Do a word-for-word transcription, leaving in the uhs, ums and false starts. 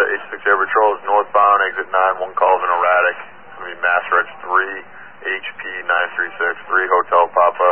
H six Air Patrol is northbound, exit nine, one call of an erratic. It's going to be Mass Reg three, H P nine three six, three Hotel Papa,